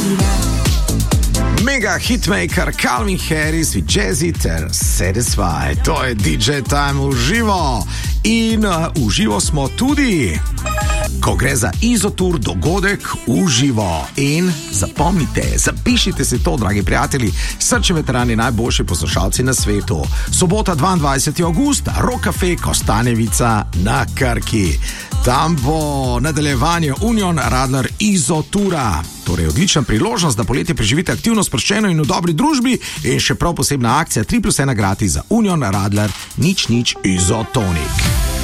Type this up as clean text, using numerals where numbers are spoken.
Mega hitmaker Calvin Harris with Jazzy ter Satisfied. To je DJ Time v živo. In v živo smo tudi, ko gre za Izotour dogodek v živo. In zapomnite, zapišite si to, dragi prijatelji, srčni veterani, najboljši poslušalci na svetu. Sobota 22. augusta, Rock Cafe Kostanjevica na Krki. Tam bo nadaljevanje Union Radler Izotoura. Torej odlična priložnost, da poletje preživite aktivno, sproščeno in v dobri družbi. In še prav posebna akcija 3+1 gratis za Union Radler nič Izotonik.